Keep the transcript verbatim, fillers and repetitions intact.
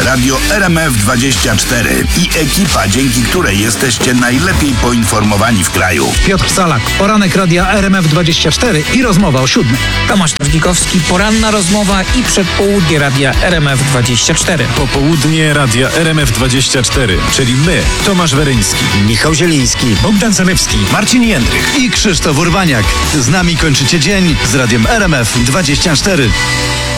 Radio R M F dwadzieścia cztery i ekipa, dzięki której jesteście najlepiej poinformowani w kraju. Piotr Salak, poranek Radia R M F dwadzieścia cztery i rozmowa o siódmej. Tomasz Tardzikowski, poranna rozmowa i przedpołudnie Radia R M F dwadzieścia cztery. Popołudnie Radia R M F dwadzieścia cztery, czyli my, Tomasz Weryński, Michał Zieliński, Bogdan Zalewski, Marcin Jędrych i Krzysztof Urbaniak. Z nami kończycie dzień z Radiem R M F dwadzieścia cztery.